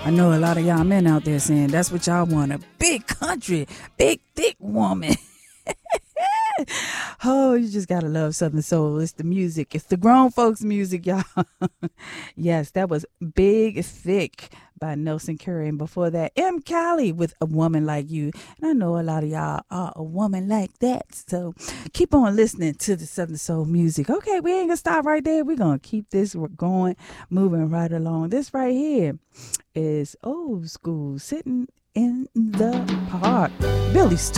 I know a lot of y'all men out there saying that's what y'all want, a big country, big, thick woman. Oh, you just gotta love Southern Soul. It's the music. It's the grown folks music, y'all. Yes, that was Big Thick by Nelson Curry. And before that, M. Cali with A Woman Like You. And I know a lot of y'all are a woman like that. So keep on listening to the Southern Soul music. Okay, we ain't gonna stop right there. We're gonna keep this going, moving right along. This right here is old school, Sitting in the Park. Billy Stewart.